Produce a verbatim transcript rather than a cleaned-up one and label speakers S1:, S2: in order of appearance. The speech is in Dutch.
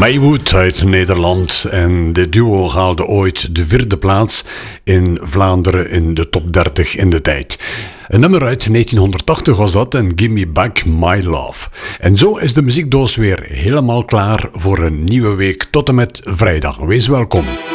S1: Maywood uit Nederland en de duo haalde ooit de vierde plaats in Vlaanderen in de top dertig in de tijd. Een nummer uit negentienhonderdtachtig was dat en Give Me Back My Love. En zo is de muziekdoos weer helemaal klaar voor een nieuwe week tot en met vrijdag. Wees welkom.